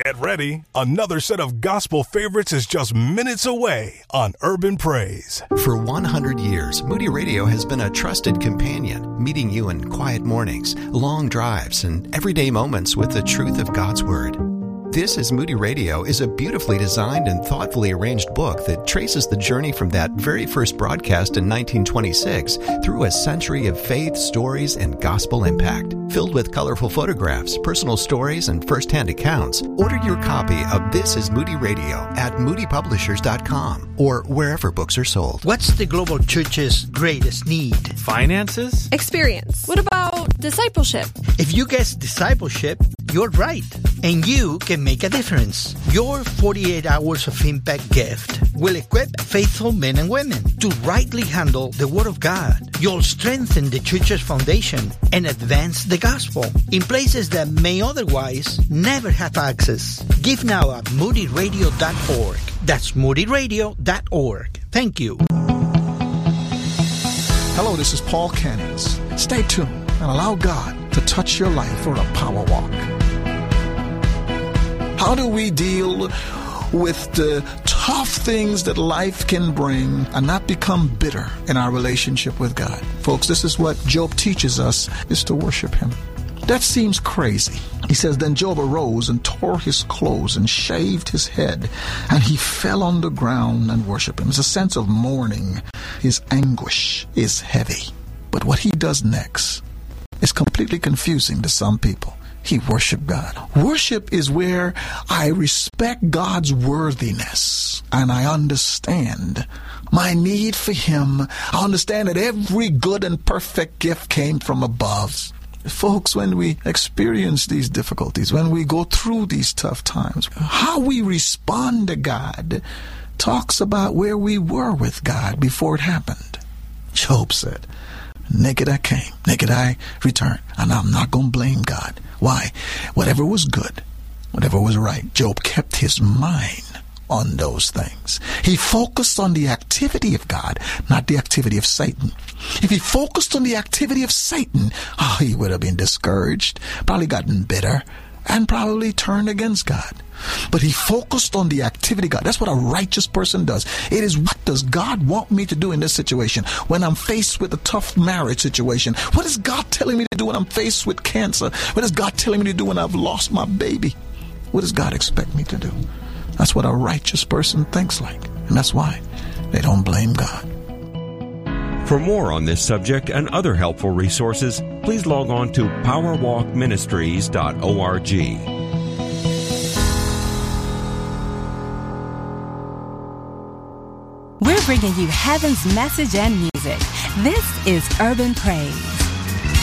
Get ready. Another set of gospel favorites is just minutes away on Urban Praise. For 100 years, Moody Radio has been a trusted companion, meeting you in quiet mornings, long drives, and everyday moments with the truth of God's Word. This is Moody Radio is a beautifully designed and thoughtfully arranged book that traces the journey from that very first broadcast in 1926 through a century of faith, stories, and gospel impact. Filled with colorful photographs, personal stories, and first-hand accounts, order your copy of This is Moody Radio at moodypublishers.com or wherever books are sold. What's the global church's greatest need? Finances? Experience. What about discipleship? If you guess discipleship, you're right. And you can make a difference. Your 48 hours of impact gift will equip faithful men and women to rightly handle the Word of God. You'll strengthen the church's foundation and advance the gospel in places that may otherwise never have access. Give now at moodyradio.org. That's moodyradio.org. Thank you. Hello, this is Paul Cannons. Stay tuned and allow God to touch your life for a power walk. How do we deal with the tough things that life can bring and not become bitter in our relationship with God? Folks, this is what Job teaches us, is to worship Him. That seems crazy. He says, then Job arose and tore his clothes and shaved his head, and he fell on the ground and worshiped Him. It's a sense of mourning. His anguish is heavy. But what he does next is completely confusing to some people. He worshiped God. Worship is where I respect God's worthiness and I understand my need for Him. I understand that every good and perfect gift came from above. Folks, when we experience these difficulties, when we go through these tough times, how we respond to God talks about where we were with God before it happened. Job said, naked I came, naked I returned, and I'm not going to blame God. Why? Whatever was good, whatever was right, Job kept his mind on those things. He focused on the activity of God, not the activity of Satan. If he focused on the activity of Satan, he would have been discouraged, probably gotten bitter, and probably turned against God. But he focused on the activity of God. That's what a righteous person does. It is, what does God want me to do in this situation? When I'm faced with a tough marriage situation, what is God telling me to do when I'm faced with cancer? What is God telling me to do when I've lost my baby? What does God expect me to do? That's what a righteous person thinks like. And that's why they don't blame God. For more on this subject and other helpful resources, please log on to powerwalkministries.org. We're bringing you heaven's message and music. This is Urban Praise.